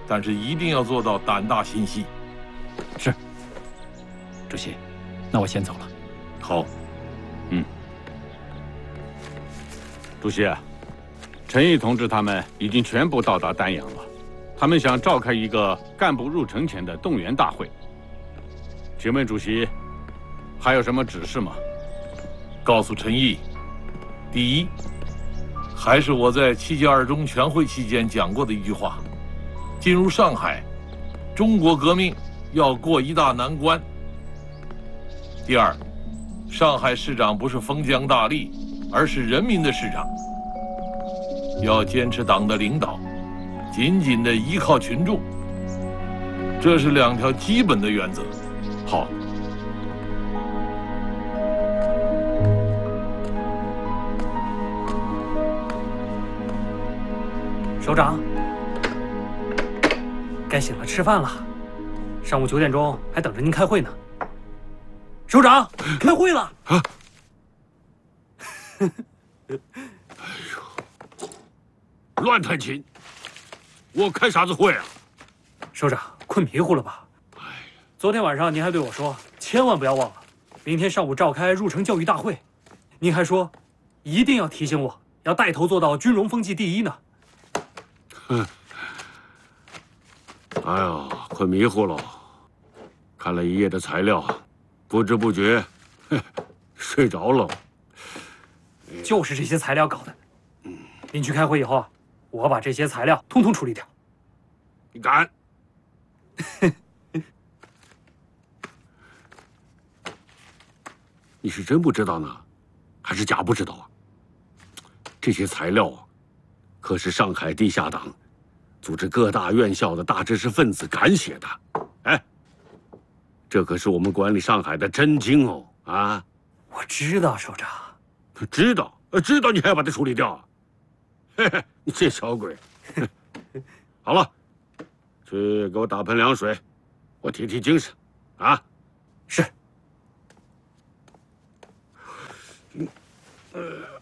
但是一定要做到胆大心细。 是，主席，那我先走了。 好。 主席，陈毅同志他们已经全部到达丹阳了，他们想召开一个干部入城前的动员大会。请问主席，还有什么指示吗？ 告诉陈毅，第一，还是我在7届2中全会期间讲过的一句话：进入上海，中国革命要过一大难关。第二，上海市长不是封疆大吏，而是人民的市长，要坚持党的领导，紧紧地依靠群众，这是2条基本的原则。 好。 首长，该醒了，吃饭了。上午9点钟还等着您开会呢。首长，开会了。 啊！乱弹琴！我开啥子会啊？ 首长，困迷糊了吧？昨天晚上您还对我说，千万不要忘了，明天上午召开入城教育大会。您还说，一定要提醒我，要带头做到军容风纪第一呢。 哼！哎呀，困迷糊了，看了一夜的材料，不知不觉，睡着了。 就是这些材料搞的。您去开会以后，我把这些材料通通处理掉。 你敢？你是真不知道呢，还是假不知道啊？这些材料啊，可是上海地下党组织各大院校的大知识分子敢写的。哎，这可是我们管理上海的真经哦！啊， 我知道，首长。 知道，你还要把它处理掉啊？嘿嘿，你这小鬼！好了，去给我打盆凉水，我提提精神。啊， 是。